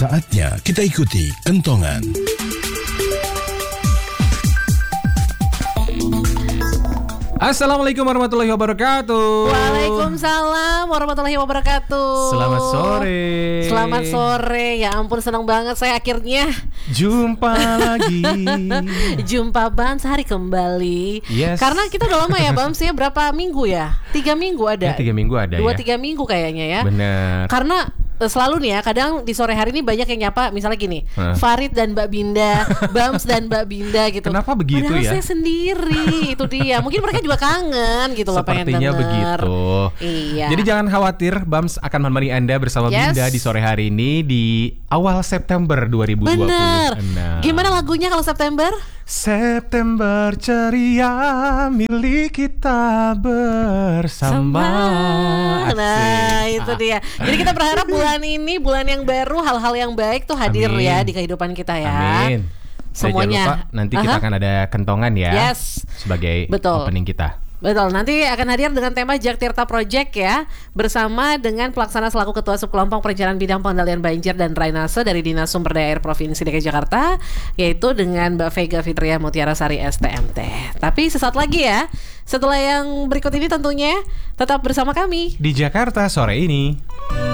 Saatnya kita ikuti kentongan. Assalamualaikum warahmatullahi wabarakatuh. Waalaikumsalam warahmatullahi wabarakatuh. Selamat sore. Selamat sore. Ya ampun, senang banget saya akhirnya jumpa lagi. Jumpa Bams hari kembali. Yes. Karena kita udah lama ya Bams ya, berapa minggu ya? 3 minggu ada. 3 minggu ada 2-3 minggu kayaknya ya. Bener. Karena selalu nih ya, kadang di sore hari ini banyak yang nyapa, misalnya gini, Farid dan Mbak Binda, Bams dan Mbak Binda gitu. Kenapa begitu? Padahal ya? saya sendiri, itu dia. Mungkin mereka juga kangen gitu loh, pengen Sepertinya denger. begitu. Iya. Jadi jangan khawatir, Bams akan menemani Anda bersama Binda di sore hari ini di awal September 2020. Bener. Gimana lagunya kalau September? September ceria milik kita bersama. Nah itu dia. Jadi kita berharap bulan ini, bulan yang baru, hal-hal yang baik tuh hadir ya di kehidupan kita ya. Amin. Semuanya. Jangan lupa nanti kita akan ada kentongan ya. Yes. Sebagai opening kita. Betul, nanti akan hadir dengan tema Jaktirta Project ya, bersama dengan pelaksana selaku Ketua Subkelompok Perencanaan Bidang Pengendalian Banjir dan Drainase dari Dinas Sumber Daya Air Provinsi DKI Jakarta, yaitu dengan Mbak Vega Fitria Mutiara Sari STMT. Tapi sesaat lagi ya, setelah yang berikut ini tentunya tetap bersama kami di Jakarta sore ini.